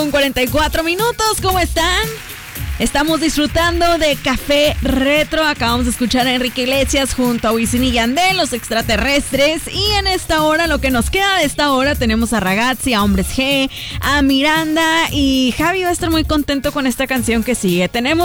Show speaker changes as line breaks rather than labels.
Con 44 minutos, ¿cómo están? Estamos disfrutando de Café Retro. Acabamos de escuchar a Enrique Iglesias junto a Wisin y Yandel, Los Extraterrestres. Y en esta hora, lo que nos queda de esta hora, tenemos a Ragazzi, a Hombres G, a Miranda. Y Javi va a estar muy contento con esta canción que sigue. Tenemos